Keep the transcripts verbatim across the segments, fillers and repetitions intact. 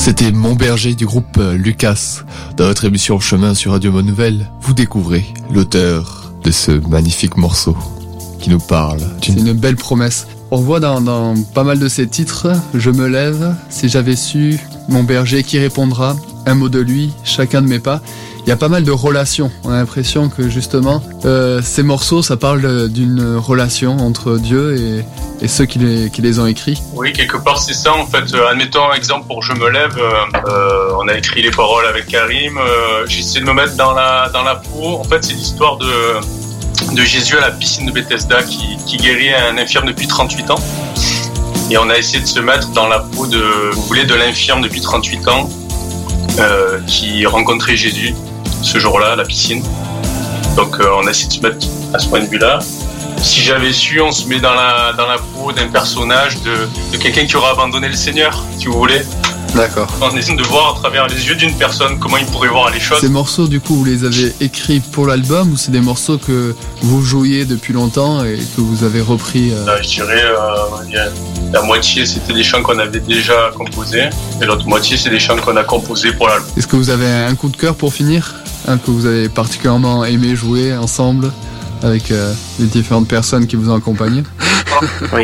C'était Mon Berger du groupe Lucas. Dans votre émission Chemin sur Radio Bonne Nouvelle, vous découvrez l'auteur de ce magnifique morceau qui nous parle. C'est une belle promesse. On voit dans, dans pas mal de ces titres, je me lève, si j'avais su, mon berger qui répondra, un mot de lui, chacun de mes pas. Il y a pas mal de relations. On a l'impression que justement, euh, ces morceaux, ça parle de, d'une relation entre Dieu et, et ceux qui les, qui les ont écrits. Oui, quelque part c'est ça en fait. Euh, admettons un exemple pour Je me lève. Euh, on a écrit les paroles avec Karim. Euh, j'ai essayé de me mettre dans la dans la peau. En fait, c'est l'histoire de de Jésus à la piscine de Bethesda qui, qui guérit un infirme depuis trente-huit ans. Et on a essayé de se mettre dans la peau de, vous voulez, de l'infirme depuis trente-huit ans euh, qui rencontrait Jésus ce jour-là à la piscine. Donc euh, on a essayé de se mettre à ce point de vue-là. Si j'avais su, on se met dans la dans la peau d'un personnage, de, de quelqu'un qui aura abandonné le Seigneur, si vous voulez. D'accord. On essaie de voir à travers les yeux d'une personne comment il pourrait voir les choses. Ces morceaux, du coup, vous les avez écrits pour l'album ou c'est des morceaux que vous jouiez depuis longtemps et que vous avez repris euh... Là, je dirais, euh, la moitié c'était des chants qu'on avait déjà composés et l'autre moitié c'est des chants qu'on a composés pour l'album. Est-ce que vous avez un coup de cœur pour finir ? Un que vous avez particulièrement aimé jouer ensemble avec euh, les différentes personnes qui vous ont accompagné ? Oui.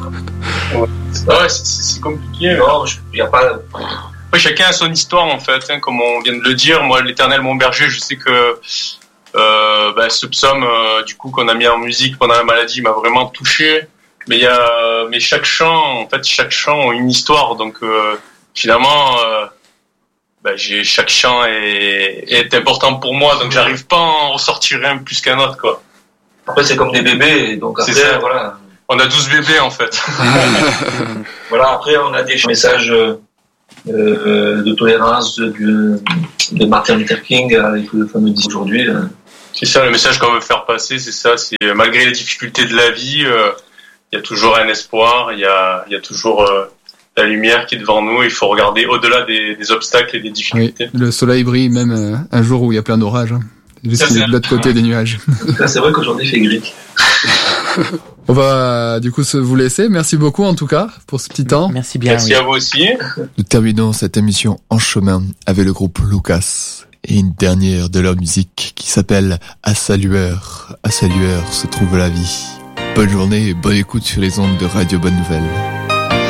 Ouais, c'est, c'est, c'est compliqué. Non, il y a pas. Ouais, chacun a son histoire en fait, hein, comme on vient de le dire. Moi, l'Éternel mon berger, je sais que euh, bah, ce psaume, euh, du coup, qu'on a mis en musique pendant la maladie, m'a vraiment touché. Mais il y a, mais chaque chant, en fait, chaque chant a une histoire. Donc, euh, finalement, euh, bah, j'ai chaque chant est, est important pour moi. Donc, j'arrive pas à en ressortir un plus qu'un autre, quoi. Après, c'est comme des bébés, donc après, c'est ça. Voilà. On a douze bébés en fait. Voilà, après on a des messages euh, de tolérance de, de Martin Luther King avec le fameux discours aujourd'hui. Là. C'est ça le message qu'on veut faire passer, c'est ça. C'est malgré les difficultés de la vie, il euh, y a toujours un espoir, il y a, y a toujours euh, la lumière qui est devant nous. Il faut regarder au-delà des, des obstacles et des difficultés. Oui, le soleil brille même euh, un jour où il y a plein d'orages. Hein. Juste qu'il est de l'autre côté des nuages. Ça, c'est vrai qu'aujourd'hui il fait gris. On va du coup se vous laisser. Merci beaucoup en tout cas pour ce petit temps. Merci bien. Merci oui. à vous aussi. Nous terminons cette émission en chemin avec le groupe Lucas et une dernière de leur musique qui s'appelle À sa lueur. À sa lueur se trouve la vie. Bonne journée et bonne écoute sur les ondes de Radio Bonne Nouvelle.